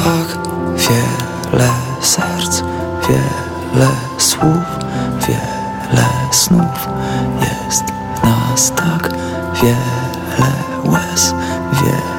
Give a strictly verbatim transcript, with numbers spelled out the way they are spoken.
tak wiele serc, wiele słów, wiele snów. Jest w nas tak wiele łez, wiele